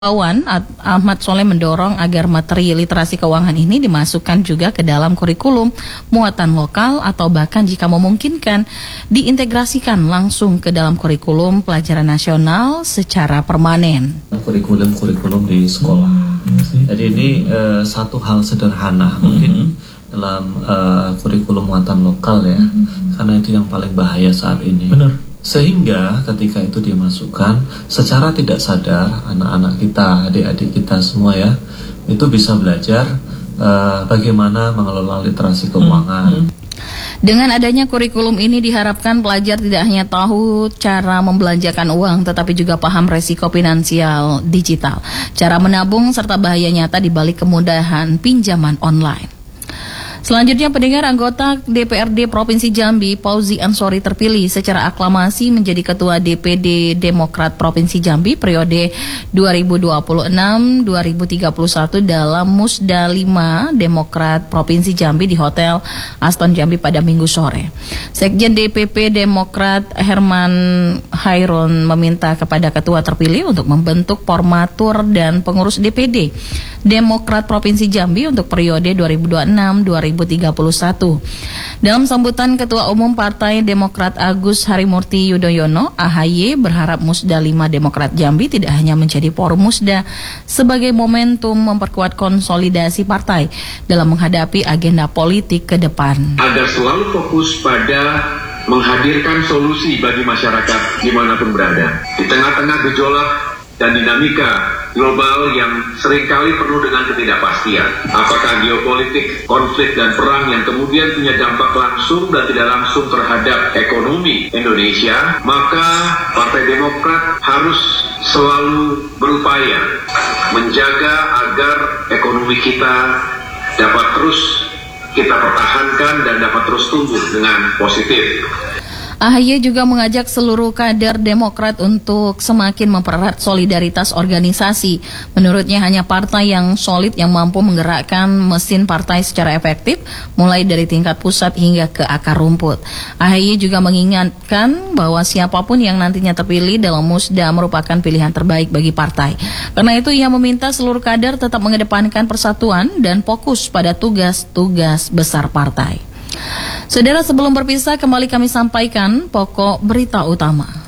Ahmad Soleh mendorong agar materi literasi keuangan ini dimasukkan juga ke dalam kurikulum muatan lokal atau bahkan jika memungkinkan diintegrasikan langsung ke dalam kurikulum pelajaran nasional secara permanen. Kurikulum di sekolah. Jadi ini satu hal sederhana mungkin dalam kurikulum muatan lokal ya, karena itu yang paling bahaya saat ini. Benar. Sehingga ketika itu dimasukkan, secara tidak sadar anak-anak kita, adik-adik kita semua ya, itu bisa belajar bagaimana mengelola literasi keuangan. Dengan adanya kurikulum ini diharapkan pelajar tidak hanya tahu cara membelanjakan uang, tetapi juga paham resiko finansial digital, cara menabung, serta bahaya nyata di balik kemudahan pinjaman online. Selanjutnya, pendengar, anggota DPRD Provinsi Jambi, Fauzi Ansori terpilih secara aklamasi menjadi Ketua DPD Demokrat Provinsi Jambi periode 2026-2031 dalam Musda 5 Demokrat Provinsi Jambi di Hotel Aston Jambi pada Minggu sore. Sekjen DPP Demokrat Herman Hairun meminta kepada Ketua terpilih untuk membentuk formatur dan pengurus DPD Demokrat Provinsi Jambi untuk periode 2026-2031. Dalam sambutan Ketua Umum Partai Demokrat Agus Harimurti Yudhoyono, AHY berharap Musda 5 Demokrat Jambi tidak hanya menjadi forum Musda sebagai momentum memperkuat konsolidasi partai dalam menghadapi agenda politik ke depan. Agar selalu fokus pada menghadirkan solusi bagi masyarakat dimanapun berada. Di tengah-tengah gejolak dan dinamika global yang seringkali penuh dengan ketidakpastian. Apakah geopolitik, konflik, dan perang yang kemudian punya dampak langsung dan tidak langsung terhadap ekonomi Indonesia, maka Partai Demokrat harus selalu berupaya menjaga agar ekonomi kita dapat terus kita pertahankan dan dapat terus tumbuh dengan positif. AHY juga mengajak seluruh kader Demokrat untuk semakin mempererat solidaritas organisasi. Menurutnya hanya partai yang solid yang mampu menggerakkan mesin partai secara efektif, mulai dari tingkat pusat hingga ke akar rumput. AHY juga mengingatkan bahwa siapapun yang nantinya terpilih dalam Musda merupakan pilihan terbaik bagi partai. Karena itu ia meminta seluruh kader tetap mengedepankan persatuan dan fokus pada tugas-tugas besar partai. Saudara, sebelum berpisah kembali kami sampaikan pokok berita utama.